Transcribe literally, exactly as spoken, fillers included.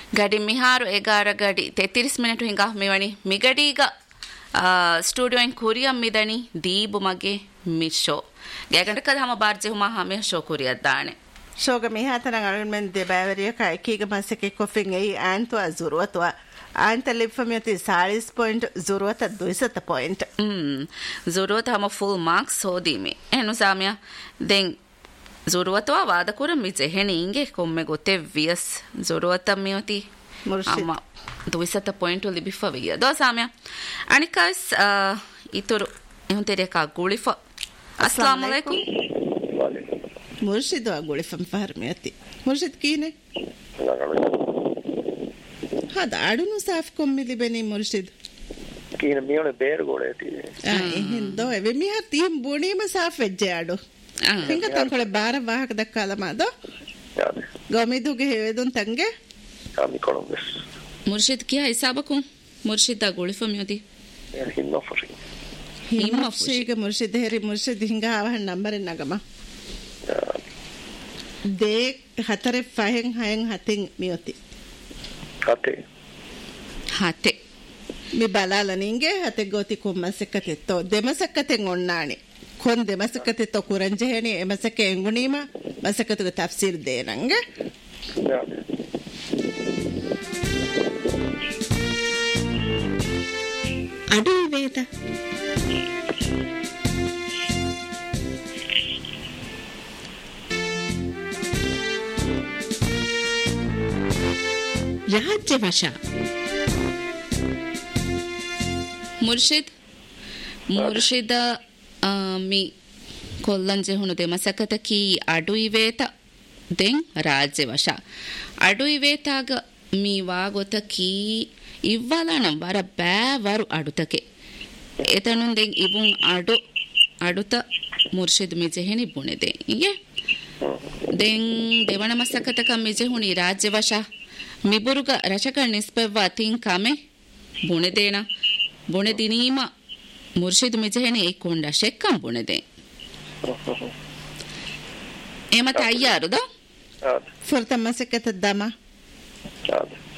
ಗಡಿ ಮಿಹಾರು ಎಗಾರ ಗಡಿ ತೆತ್ತಿರಿಸ್ ಮಿನಿಟು ಹಿಂಗ ಮೇವಣಿ ಮಿಗಡೀಗ ಸ್ಟುಡಿಯೋ ಇನ್ ಕುರಿಯಂ ಮಿದಣಿ ದೀಬು ಮಗೆ Meesho ಗ್ಯಾಗಂಟಕದ ಹಮ ಬಾರ್ಜೆ Huma ಹಮೆ show ಕುರಿಯದ್ದಾಣೆ ಶೋಗ ಮಿಹಾತನ ಅಳುಮೆನ್ they ಬಾವರಿಯ ಕಾಯ್ಕೀಗ ಮಸಕೆ ಕೊಫಿಂಗ್ I ಆಂತು ಅಜುರುವತ್ವ ಆಂತ ಲಿಫಮಿಯತಿ ಸಾಳಿಸ್ point ಜುರುವತ ದುಯಿಸತ point hmm ಜುರುವತ ಹಮ full marks ಹೋದಿಮಿ ಏನು ಸಾಮ್ಯ ದೆನ್ ಜುರುವತವ ವಾದಕುರ ಮಿಜೆ ಹೆಣಿ ಇಂಗೆ ಕೊಮ್ಮೆ ಗೊತ್ತೆ ವಿಯಸ್ ಜುರುವತ ಮಿಯತಿ ಅಮ್ಮ ದುಯಿಸತ ಪಾಯಿಂಟ್ ಒಲಿ ಬಿಫವಿಯ ದೋ ಸಾಮ್ಯ ಅನಿಕಾಸ್ ಇತುರು ehun tereka gulifa assalamu alaikum murshid wa gulifam farmiyati murshid kine hada adunu saf kommili beni murshid kine miyone beer gole ti ah ehin do eve mi har tim bonima saf vejje adu hinga tankole bara wahak dakkala ma do yade gomiduge hevedun tange ami columbus murshid kiya hisabakum murshid da gulifam yodi hinno foshi ಹಿಮ ಫುಶಿಗ ಮುರ್ಷಿದ್ ಹೇರಿ ಮುರ್ಷಿದ್ ಹಿಂಗ ಅವಹನ್ number ನಗಮ they ಹತರೆ ಫಹೆಂ ಹಯಂ ಹತಿಂ ಮಿಯತಿ ಹತೆ ಹತೆ ಮಿ ಬಲಾಲ ನಿಂಗೆ ಹತೆ ಗೋತಿ ಕುಮ್ಮಸಕತೆ ತೋ ದೆಮಸಕತೆ ಒಣ್ಣಾಣಿ ಕೊನ್ ದೆಮಸಕತೆ ತೋ ಕುರಂಜೆ ಹೇನಿ ಎಮಸಕೆ ಎಂಗುನೀಮ ಮಸಕತೆ Tafseer they ನಂಗೆ ಅಡು ವೇದ ರಾಜ್ಯವಶ ಮುರ್ಷಿದ್ ಮುರ್ಷಿದ ಮಿ ಕೊಲ್ಲಂಜೆ ಹುಣುದೆ ಮಸಕತಕಿ ಅಡುಯಿವೇತ then ರಾಜ್ಯವಶ ಅಡುಯಿವೇತಾಗ me ವಾಗೊತಕಿ ಇವ್ವಲಣಂ ವರ ಬ್ಯಾವರು ಅಡುತಕೆ ಎತನುನ್ then ಇವುನ್ ಅಡು ಅಡುತ Murshid ಮಿಜೆಹೆನಿ ಬುಣೆದೆ ಇಂಗೆ then ದೇವಣ ಮಸಕತಕ ಮಿಜೆಹುಣಿ ರಾಜ್ಯವಶ ಮಿಬುರುಗ ರಚಕ ನಿಸ್ಪೆವ್ವ ತಿಂ ಕಮೆ ಬುಣೆದೇನ ಬುಣೆದಿನೀಮ Murshid ಮಿಜೆಹೆನಿ ಏಕೊಂಡ ಶೆಕ್ಕಂ ಬುಣೆದೆ ಏಮ ತಯ್ಯಾರುದ ಫುರ್ತ ಮಸಕತ ದಮ